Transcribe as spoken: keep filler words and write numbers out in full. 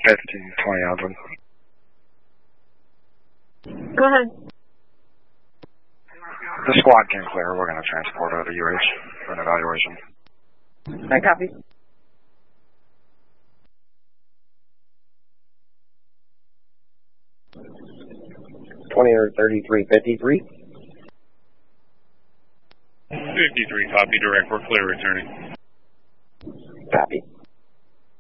fifteen twenty Eldred. Go ahead. The squad came clear. We're going to transport her to U H for an evaluation. I copy. twenty or thirty-three fifty-three. fifty-three, copy direct. We're clear returning. Copy.